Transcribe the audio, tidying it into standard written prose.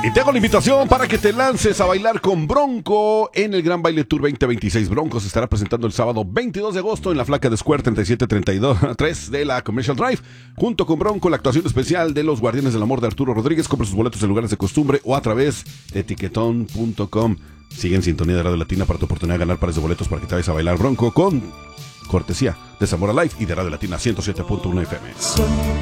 Y te hago la invitación para que te lances a bailar con Bronco en el Gran Baile Tour 2026. Bronco se estará presentando el sábado 22 de agosto en la Flaca de Square 3732 de la Commercial Drive. Junto con Bronco, la actuación especial de Los Guardianes del Amor de Arturo Rodríguez. Compra sus boletos en lugares de costumbre o a través de etiquetón.com. Sigue en sintonía de Radio Latina para tu oportunidad de ganar pares de boletos para que te vayas a bailar Bronco con cortesía de Zamora Live y de Radio Latina 107.1 FM.